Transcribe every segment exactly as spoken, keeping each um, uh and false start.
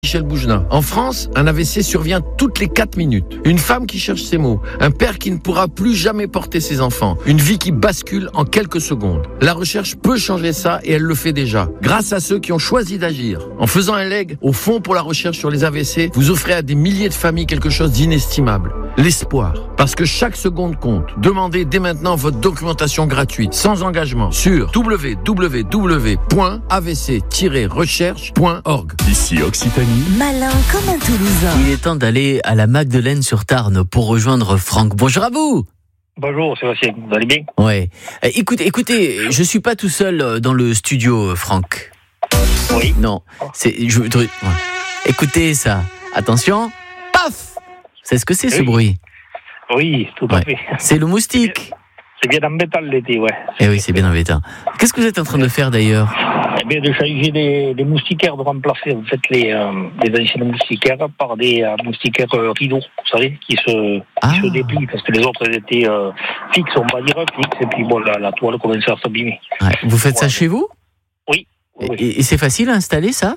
Michel Bougelin. En France, un A V C survient toutes les quatre minutes. Une femme qui cherche ses mots. Un père qui ne pourra plus jamais porter ses enfants. Une vie qui bascule en quelques secondes. La recherche peut changer ça et elle le fait déjà. Grâce à ceux qui ont choisi d'agir. En faisant un leg au Fonds pour la recherche sur les A V C, vous offrez à des milliers de familles quelque chose d'inestimable. L'espoir. Parce que chaque seconde compte. Demandez dès maintenant votre documentation gratuite, sans engagement, sur w w w point a v c tiret recherche point org. Ici Occitanie. Malin comme un Toulousain. Il est temps d'aller à la Magdeleine sur Tarn pour rejoindre Franck. Bonjour à vous. Bonjour Sébastien, vous allez bien? Ouais. Euh, écoutez, écoutez, je suis pas tout seul dans le studio, Franck. Oui. Non, c'est. Je, je, ouais. Écoutez ça. Attention. Paf. C'est ce que c'est, oui. ce bruit. Oui, tout à ouais. fait. C'est le moustique. C'est bien embêtant l'été, ouais. Eh oui, c'est bien embêtant. Qu'est-ce que vous êtes en train de faire d'ailleurs? Eh bien, de changer des, des moustiquaires, de remplacer en fait les, euh, les anciens moustiquaires par des euh, moustiquaires euh, rideaux, vous savez, qui se, ah. qui se déplient, parce que les autres elles étaient euh, fixes, on va dire fixes, et puis bon, la, la toile commençait à s'abîmer. Ouais. Vous faites ouais. ça chez vous? Oui. oui. Et, et c'est facile à installer ça?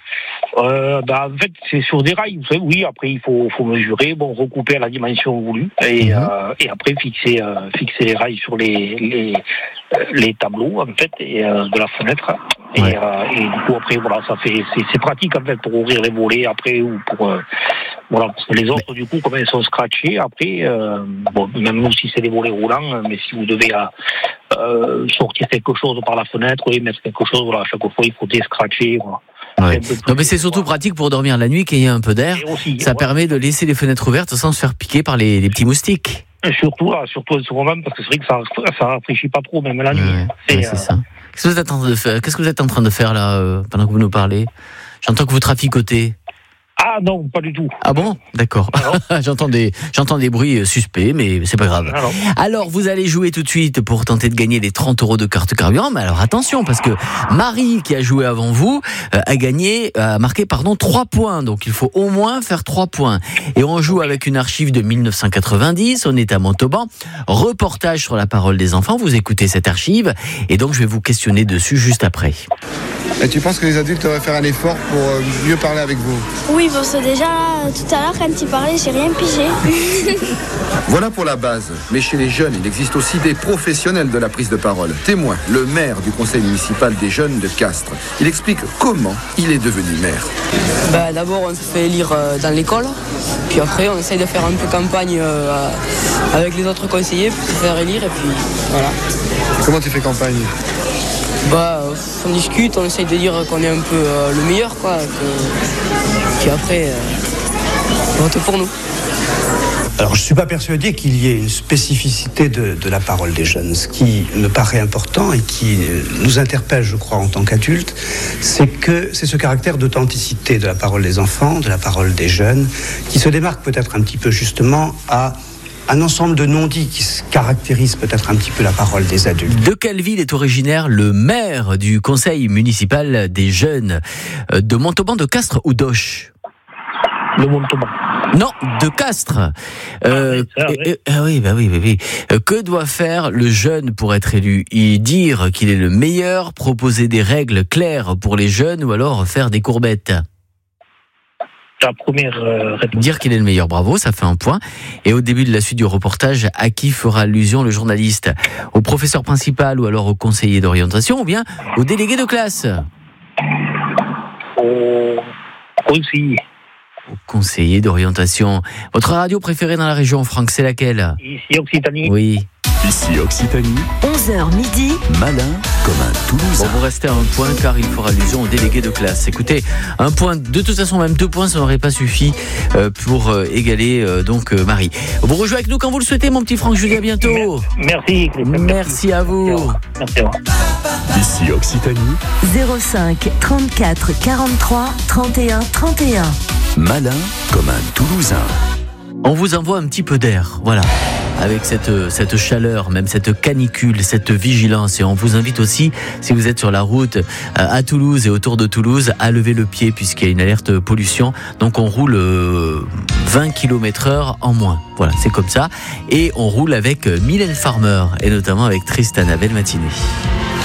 Euh, bah, en fait, c'est sur des rails, vous savez, oui, après il faut, faut mesurer, bon, recouper à la dimension voulue, et, mmh. euh, et après fixer, euh, fixer les rails sur les, les, euh, les tableaux, en fait, et, euh, de la fenêtre. Et, ouais. euh, et du coup, après, voilà, ça fait, c'est, c'est pratique, en fait, pour ouvrir les volets, après, ou pour, euh, voilà, parce que les autres, mais... du coup, comme elles sont scratchées, après, euh, bon, même si c'est des volets roulants, mais si vous devez, euh, euh, sortir quelque chose par la fenêtre, et mettre quelque chose, voilà, à chaque fois, il faut déscratcher, voilà. Ouais. Non mais c'est surtout pratique pour dormir la nuit, qu'il y ait un peu d'air. Aussi, ça ouais. permet de laisser les fenêtres ouvertes sans se faire piquer par les, les petits moustiques. Et surtout, là, surtout souvent même parce que c'est vrai que ça, ça rafraîchit pas trop même la nuit. Ouais, c'est, ouais, c'est euh... ça. Qu'est-ce que vous êtes en train de faire Qu'est-ce que vous êtes en train de faire là euh, pendant que vous nous parlez? J'entends que vous traficotez. Ah non, pas du tout. Ah bon? D'accord. j'entends des j'entends des bruits suspects, mais c'est pas grave. Alors. alors, vous allez jouer tout de suite pour tenter de gagner les trente euros de carte carburant. Mais alors attention, parce que Marie, qui a joué avant vous, euh, a gagné, a marqué pardon trois points. Donc il faut au moins faire trois points. Et on joue avec une archive de dix-neuf cent quatre-vingt-dix. On est à Montauban. Reportage sur la parole des enfants. Vous écoutez cette archive, et donc je vais vous questionner dessus juste après. Et tu penses que les adultes devraient faire un effort pour mieux parler avec vous? Oui, parce que déjà, tout à l'heure, quand il parlait, j'ai rien pigé. Voilà pour la base. Mais chez les jeunes, il existe aussi des professionnels de la prise de parole. Témoin, le maire du conseil municipal des jeunes de Castres. Il explique comment il est devenu maire. Bah, d'abord, on se fait élire dans l'école. Puis après, on essaye de faire un peu campagne avec les autres conseillers pour se faire élire. Et puis, voilà. Comment tu fais campagne? Bah, on discute, on essaye de dire qu'on est un peu euh, le meilleur, quoi. Que, qui après, euh, vote pour nous. Alors, je ne suis pas persuadé qu'il y ait une spécificité de, de la parole des jeunes. Ce qui me paraît important et qui nous interpelle, je crois, en tant qu'adultes, c'est que c'est ce caractère d'authenticité de la parole des enfants, de la parole des jeunes, qui se démarque peut-être un petit peu justement à un ensemble de non-dits qui caractérise peut-être un petit peu la parole des adultes. De quelle ville est originaire le maire du conseil municipal des jeunes? De Montauban, de Castres ou d'Auch? De Montauban. Non, de Castres. Euh, ah, oui, euh, euh, oui, bah oui, bah oui. Euh, que doit faire le jeune pour être élu? Y dire qu'il est le meilleur, proposer des règles claires pour les jeunes, ou alors faire des courbettes? La première euh, réponse. Dire qu'il est le meilleur, bravo, ça fait un point. Et au début de la suite du reportage, à qui fera allusion le journaliste? Au professeur principal, ou alors au conseiller d'orientation, ou bien au délégué de classe? Au conseiller. Au conseiller d'orientation. Votre radio préférée dans la région, Franck, c'est laquelle? Ici Occitanie. Oui. Ici Occitanie. onze heures midi. Malin comme un Toulousain. Bon, vous restez à un point car il fera allusion au délégué de classe. Écoutez, un point, de toute façon même deux points, ça n'aurait pas suffi euh, pour euh, égaler euh, donc euh, Marie. Vous rejouez avec nous quand vous le souhaitez, mon petit Franck. Je vous dis à bientôt. Merci. Merci, Merci à vous. Merci. Ici Occitanie. zéro cinq trente-quatre quarante-trois trente et un trente et un. Malin comme un Toulousain. On vous envoie un petit peu d'air, voilà. Avec cette, cette chaleur, même cette canicule, cette vigilance. Et on vous invite aussi, si vous êtes sur la route à Toulouse et autour de Toulouse, à lever le pied puisqu'il y a une alerte pollution. Donc on roule vingt kilomètres heure en moins. Voilà, c'est comme ça. Et on roule avec Mylène Farmer et notamment avec Tristan. Belle matinée.